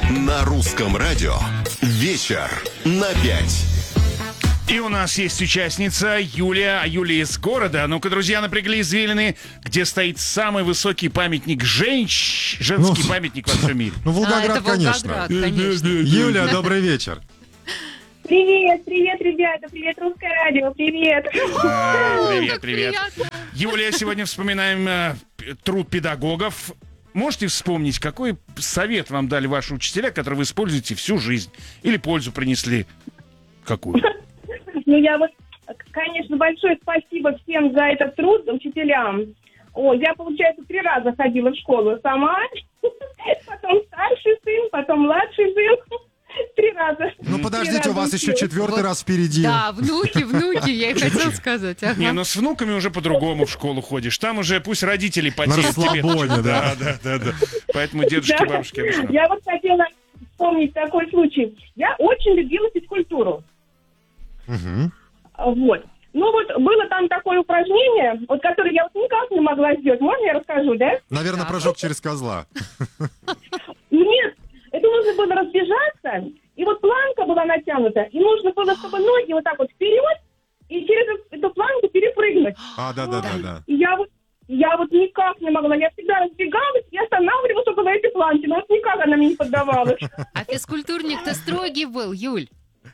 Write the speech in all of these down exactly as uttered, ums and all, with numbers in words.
На русском радио вечер на пять. И у нас есть участница Юлия, а Юлия из города. Ну-ка, друзья, напрягли извилины, где стоит самый высокий памятник женщ... женский ну, памятник во всем мире. Ну, Волгоград, а, конечно. Волгоград, конечно. Юля, добрый вечер. Привет, привет, ребята, привет, Русское радио, привет. А, привет, привет. Юлия, сегодня вспоминаем э, труд педагогов. Можете вспомнить, какой совет вам дали ваши учителя, который вы используете всю жизнь? Или пользу принесли какую? Ну, я вот, конечно, большое спасибо всем за этот труд, учителям. О, я, получается, три раза ходила в школу сама, потом старший сын, потом младший сын. Три раза. Ну, подождите, у вас еще четвертый раз впереди. Да, внуки, внуки, я и хотела сказать. Ага. Не, ну с внуками уже по-другому в школу ходишь. Там уже пусть родители потеют. На расслабоне, тебе. да. Да, да, да. Поэтому дедушки, Да. бабушки обычно. Я вот хотела вспомнить такой случай. Я очень любила физкультуру. Угу. Вот. Ну вот было там такое упражнение, вот которое я вот никак не могла сделать. Можно я расскажу, да? Наверное, Да. прыжок через козла. Нет, это нужно было разбежаться, и вот планка была натянута, и нужно было, чтобы ноги вот так вот вперед, и через эту планку перепрыгнуть. А, да-да-да. И я вот, я вот никак не могла, я всегда разбегалась и останавливалась около этой планки, но вот никак она мне не поддавалась. А физкультурник-то строгий был, Юль.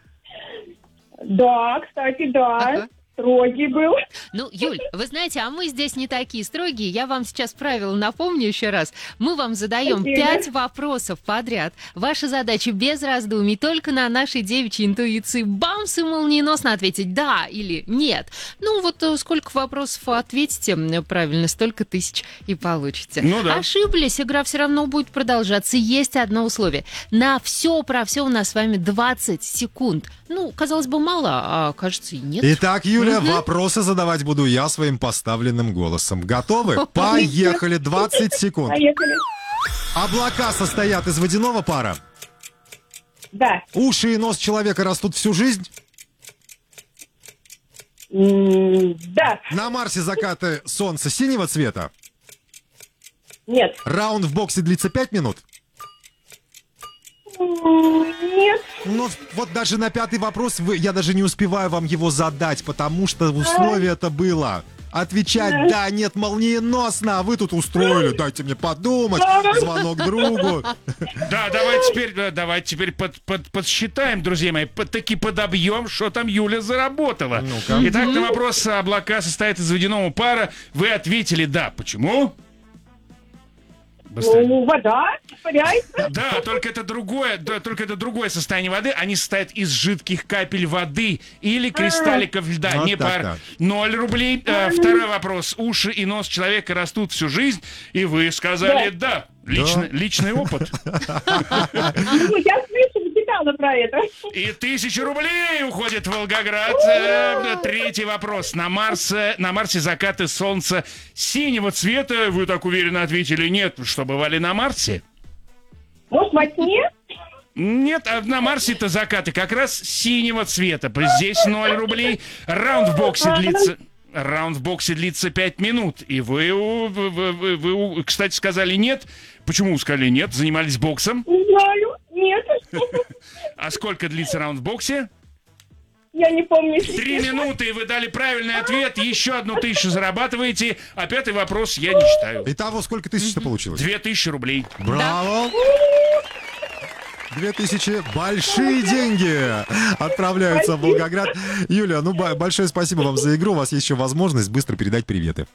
Да, кстати, да, Ага. строгий был. Ну, Юль, вы знаете, а мы здесь не такие строгие. Я вам сейчас правила напомню еще раз. Мы вам задаем Спасибо. пять вопросов подряд. Ваша задача без раздумий, только на нашей девичьей интуиции бамс и молниеносно ответить «да» или «нет». Ну, вот э, сколько вопросов ответите м, правильно, столько тысяч и получите. Ну да. Ошиблись, игра все равно будет продолжаться. Есть одно условие. На все про все у нас с вами двадцать секунд. Ну, казалось бы, мало, а кажется и нет. Итак, Юля, вопросы задавать буду я своим поставленным голосом. Готовы? Поехали, двадцать секунд. Поехали. Облака состоят из водяного пара. Да. Уши и нос человека растут всю жизнь. М, Да. На Марсе закаты солнца синего цвета. Нет. Раунд в боксе длится пять минут. М, Нет. Ну, вот даже на пятый вопрос вы, я даже не успеваю вам его задать, потому что условие это было. Отвечать «да», «нет» молниеносно, а вы тут устроили. Дайте мне подумать, звонок другу. Да, давайте теперь, да, давайте теперь под, под, подсчитаем, друзья мои, под, таки подобьем, что там Юля заработала. Ну-ка. Итак, на вопрос «облака состоят из водяного пара» вы ответили «да». Почему? Быстрее. Ну, вода испаряется. Да, только это другое, да, только это другое состояние воды. Они состоят из жидких капель воды или кристалликов льда, Вот не так, пар. так. Ноль рублей. Э, второй вопрос. Уши и нос человека растут всю жизнь, и вы сказали «да». Личный, личный опыт. Ну, я слышу, читала про это. И тысяча рублей уходит в Волгоград. Э, Третий вопрос. На Марсе, на Марсе закаты солнца синего цвета. Вы так уверенно ответили «нет». Что, бывали на Марсе? Может, во сне? Нет, а на Марсе-то закаты как раз синего цвета. Здесь ноль рублей. Раунд в боксе длится... Раунд в боксе длится пять минут. И вы, вы, вы, вы, вы, кстати, сказали «нет». Почему сказали «нет»? Занимались боксом? Не знаю. Нет. А сколько длится раунд в боксе? Я не помню. Три минуты, и вы дали правильный ответ. Еще одну тысячу зарабатываете. А пятый вопрос я не читаю. Итого, сколько тысяч-то получилось? Две тысячи рублей. Браво! Две тысячи большие деньги отправляются в Волгоград. Юля, ну ба- большое спасибо вам за игру. У вас есть еще возможность быстро передать приветы.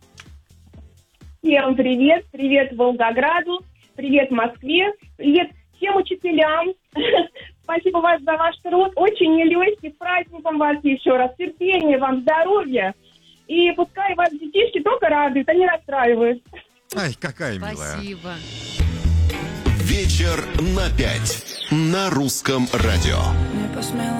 Всем привет. Привет Волгограду. Привет Москве. Привет всем учителям. Спасибо вас за ваш труд. Очень нелегкий. С праздником вас еще раз. Терпения вам, здоровья. И пускай вас детишки только радуют, а не расстраивают. Ай, какая милая. Спасибо. Вечер на пять. На русском радио. Не посмела